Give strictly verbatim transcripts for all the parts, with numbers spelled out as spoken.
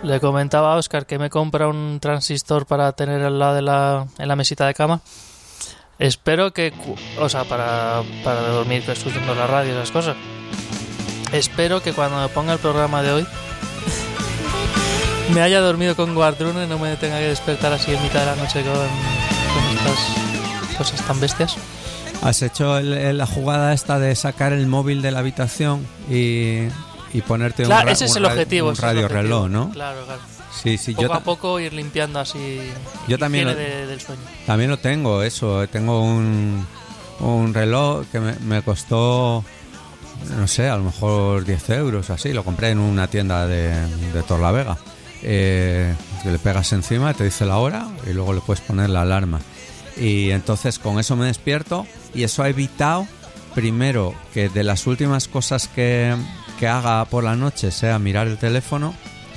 Le comentaba a Óscar que me compra un transistor para tener al lado de la, en la mesita de cama. Espero que... O sea, para, para dormir escuchando la radio y esas cosas. Espero que cuando me ponga el programa de hoy me haya dormido con Guardruna y no me tenga que despertar así en mitad de la noche con, con estas cosas tan bestias. ¿Has hecho el, el, la jugada esta de sacar el móvil de la habitación y, y ponerte claro, un, ra- ese es un, el objetivo, un radio reloj, ¿no? Claro, claro. Sí, sí, poco yo ta- a poco ir limpiando así yo también lo, de, del sueño. También lo tengo, eso. Tengo un, un reloj que me, me costó, no sé, a lo mejor diez euros, así. Lo compré en una tienda de, de Torlavega. Eh, que le pegas encima, te dice la hora y luego le puedes poner la alarma. Y entonces con eso me despierto y eso ha evitado, primero, que de las últimas cosas que, que haga por la noche sea mirar el teléfono,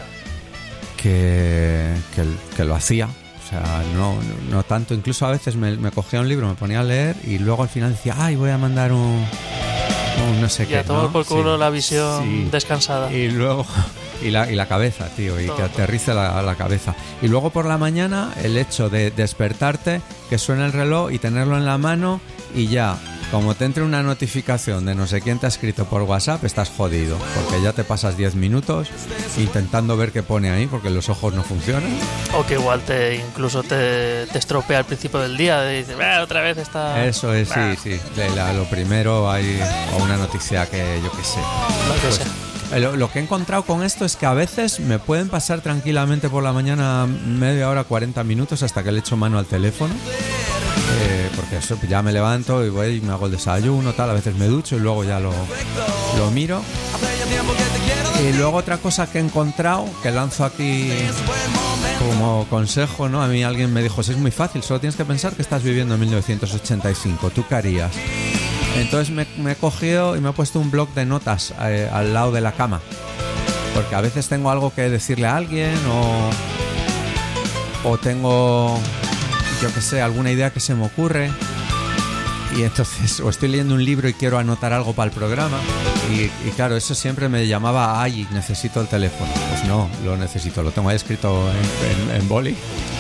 que, que, que lo hacía. O sea, no, no tanto. Incluso a veces me, me cogía un libro, me ponía a leer y luego al final decía, ay, voy a mandar un, un no sé y qué. a tomar ¿no? por culo sí, la visión sí. descansada. Y luego... Y la, y la cabeza, tío, y todo, que aterrice la, la cabeza. Y luego por la mañana el hecho de despertarte, que suene el reloj y tenerlo en la mano y ya, como te entre una notificación de no sé quién te ha escrito por WhatsApp, estás jodido, porque ya te pasas diez minutos intentando ver qué pone ahí, porque los ojos no funcionan. O que igual te incluso te, te estropea al principio del día, y dices, ah, otra vez está... Eso es, ah. sí, sí. De la, lo primero hay o una noticia que yo qué sé. Lo que pues, sea. Lo, lo que he encontrado con esto es que a veces me pueden pasar tranquilamente por la mañana media hora, cuarenta minutos hasta que le echo mano al teléfono, eh, porque eso, ya me levanto y voy y me hago el desayuno, tal, a veces me ducho y luego ya lo, lo miro. Y luego otra cosa que he encontrado, que lanzo aquí como consejo, ¿no? A mí alguien me dijo, si es muy fácil, solo tienes que pensar que estás viviendo en mil novecientos ochenta y cinco, ¿tú qué harías? Entonces me, me he cogido y me he puesto un bloc de notas eh, al lado de la cama, porque a veces tengo algo que decirle a alguien o, o tengo, yo que sé, alguna idea que se me ocurre y entonces o estoy leyendo un libro y quiero anotar algo para el programa y, y claro, eso siempre me llamaba, ay, necesito el teléfono. Pues no, lo necesito, lo tengo ahí escrito en, en, en boli.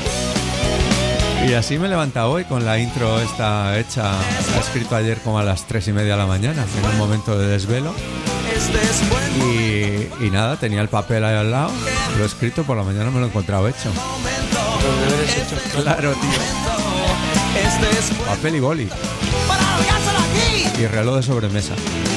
Y así me he levantado hoy con la intro esta hecha, la he escrito ayer como a las tres y media de la mañana, en un momento de desvelo. Y, y nada, tenía el papel ahí al lado, lo he escrito, por la mañana me lo he encontrado hecho. Los deberes hechos. Claro, tío. Papel y boli. Y reloj de sobremesa.